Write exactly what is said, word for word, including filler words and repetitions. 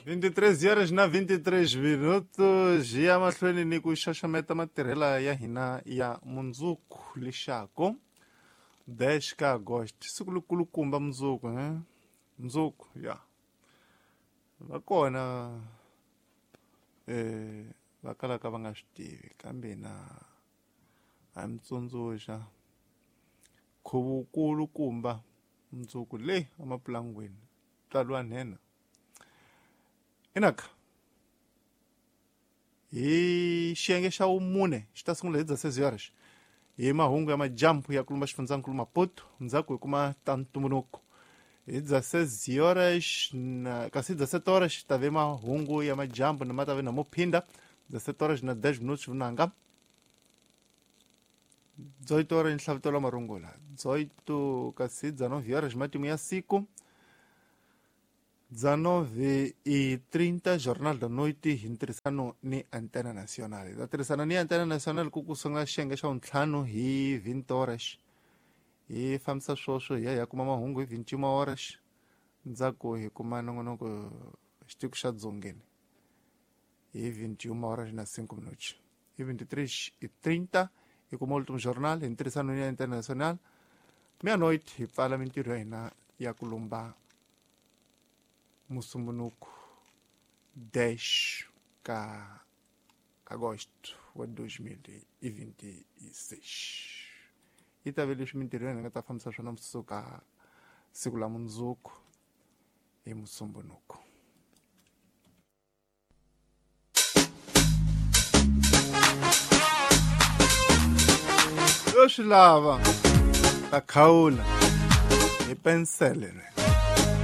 vinte e três horas na vinte e três minutos ya mahlweni ni ku xaxameta matirhela ya hina ya mundzuku lexaku dash ka agosto siku likulukumba mundzuku eh? Mundzuku ya va kona eh va kalaka va nga swi tivi kambe na a mi tsundzuxa nkhuvo kulukumba mundzuku le amapulangweni tswaliwa nhena inaka hi xiyenge xa vumune xi ta sungula hi dezesseis horas hi mahungu ya majampu ya kulumba xifundzankulu Maputo ndzhaku hi kuma ta ntumbuluko hi dezesseis horas na kasi dezessete horas ta ve mahungu ya majampu na mata ve na mophinda dezessete horas na dez minutos vunanga dezoito horas nhlavutelo wa marungula dezoito kasi dezenove horas matimu ya siku dezenove e trinta Jornal da Noite hi ntirhisano ni Antena Nacional. Ta tirhisana ni Antena Nacional ku kusunga xiyenge xa vuntlhanu hi vinte horas. Hi fambisa swoswo hi ya hi kuma mahungu hi vinte e uma horas. Ndzhaku hi kuma nongonoko xitiku xa dzongeni hi vinte e uma horas na cinco minutos. Hi vinte e três e trinta hi kuma Último Jornal hi ntirhisano ni Antena Nacional. Meia-noite hi pfala mintirho ya hina ya ku lomba Musumbunuku dez ka agosto wa dois mil e vinte e seis. E tá vendo os mintirões que tá falando só não suka siku la mundzuku e Musumbunuku. Yo xilava ta khawula hi pensele.